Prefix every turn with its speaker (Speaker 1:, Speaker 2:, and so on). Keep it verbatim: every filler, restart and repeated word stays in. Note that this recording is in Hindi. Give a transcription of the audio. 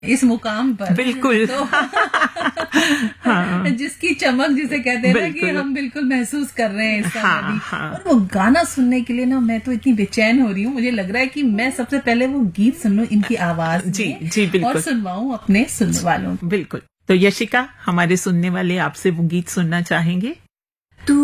Speaker 1: इस मुकाम पर
Speaker 2: बिल्कुल
Speaker 1: तो
Speaker 2: हाँ,
Speaker 1: जिसकी चमक जिसे कहते हैं ना कि
Speaker 2: बिल्कुल।
Speaker 1: हम बिल्कुल महसूस कर रहे हैं इस समय
Speaker 2: हाँ,
Speaker 1: भी।
Speaker 2: हाँ।
Speaker 1: और वो गाना सुनने के लिए ना मैं तो इतनी बेचैन हो रही हूँ, मुझे लग रहा है कि मैं सबसे पहले वो गीत सुन लूं इनकी आवाज
Speaker 2: जी
Speaker 1: में
Speaker 2: जी
Speaker 1: और
Speaker 2: बिल्कुल
Speaker 1: सुनवाऊं अपने सुनने वालों को।
Speaker 2: बिल्कुल। तो यशिका, हमारे सुनने वाले आपसे वो गीत सुनना चाहेंगे।